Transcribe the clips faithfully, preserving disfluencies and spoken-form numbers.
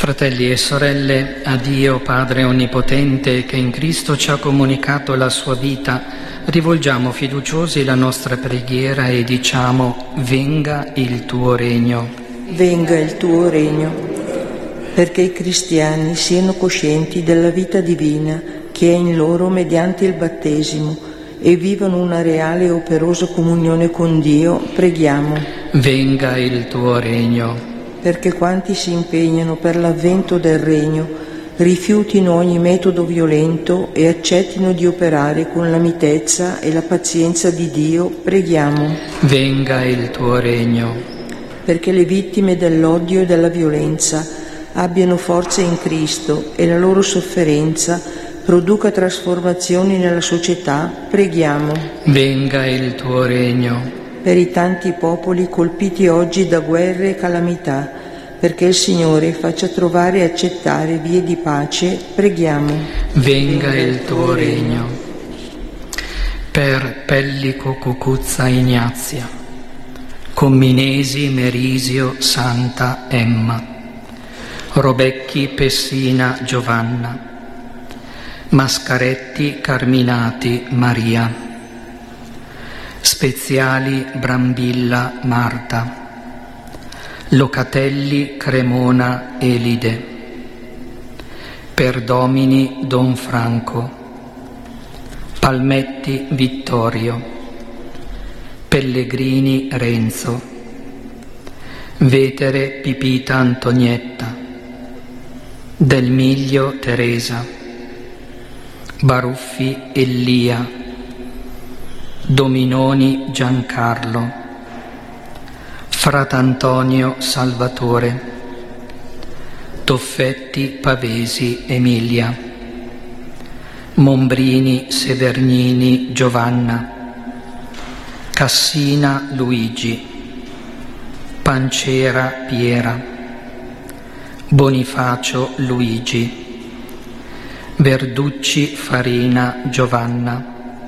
Fratelli e sorelle, a Dio Padre Onnipotente, che in Cristo ci ha comunicato la sua vita, rivolgiamo fiduciosi la nostra preghiera e diciamo: venga il tuo regno. Venga il tuo regno, perché i cristiani siano coscienti della vita divina che è in loro mediante il battesimo e vivano una reale e operosa comunione con Dio, preghiamo. Venga il tuo regno. Perché quanti si impegnano per l'avvento del regno rifiutino ogni metodo violento e accettino di operare con la mitezza e la pazienza di Dio, preghiamo. Venga il tuo regno. Perché le vittime dell'odio e della violenza abbiano forza in Cristo e la loro sofferenza produca trasformazioni nella società, preghiamo. Venga il tuo regno. Per i tanti popoli colpiti oggi da guerre e calamità, perché il Signore faccia trovare e accettare vie di pace, preghiamo. Venga il tuo regno. Per Pellico Cucuzza Ignazia, Comminesi Merisio Santa Emma, Robecchi Pessina Giovanna, Mascaretti Carminati Maria, Speziali Brambilla Marta, Locatelli Cremona Elide, Perdomini Don Franco, Palmetti Vittorio, Pellegrini Renzo, Vetere Pipita Antonietta, Del Miglio Teresa, Baruffi Elia, Dominoni Giancarlo, Frat'Antonio Salvatore, Toffetti Pavesi Emilia, Mombrini Severnini Giovanna, Cassina Luigi, Pancera Piera, Bonifacio Luigi, Verducci Farina Giovanna,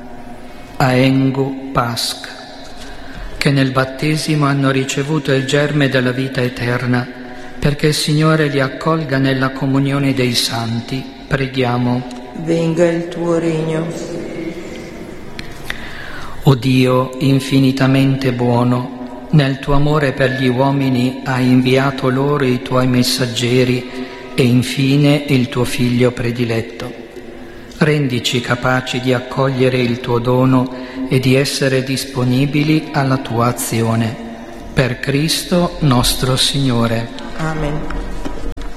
Aengu Pasc, che nel battesimo hanno ricevuto il germe della vita eterna, perché il Signore li accolga nella comunione dei santi, preghiamo. Venga il tuo regno. O Dio infinitamente buono, nel tuo amore per gli uomini hai inviato loro i tuoi messaggeri e infine il tuo Figlio prediletto. Rendici capaci di accogliere il tuo dono e di essere disponibili alla tua azione. Per Cristo nostro Signore. Amen.